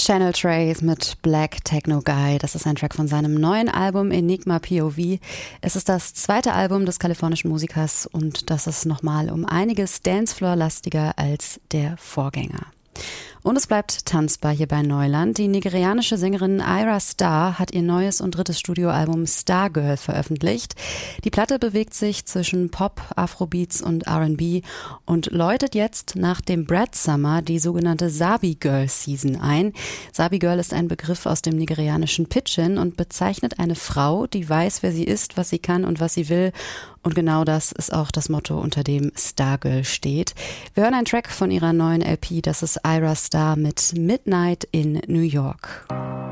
Channel Trace mit Black Techno Guy. Das ist ein Track von seinem neuen Album Enigma POV. Es ist das zweite Album des kalifornischen Musikers und das ist nochmal um einiges Dancefloor-lastiger als der Vorgänger. Und es bleibt tanzbar hier bei Neuland. Die nigerianische Sängerin Ira Star hat ihr neues und drittes Studioalbum Stargirl veröffentlicht. Die Platte bewegt sich zwischen Pop, Afrobeats und R&B und läutet jetzt nach dem Brad Summer die sogenannte Sabi Girl Season ein. Sabi Girl ist ein Begriff aus dem nigerianischen Pidgin und bezeichnet eine Frau, die weiß, wer sie ist, was sie kann und was sie will. Und genau das ist auch das Motto, unter dem Stargirl steht. Wir hören einen Track von ihrer neuen LP, das ist Ira Star mit Midnight in New York.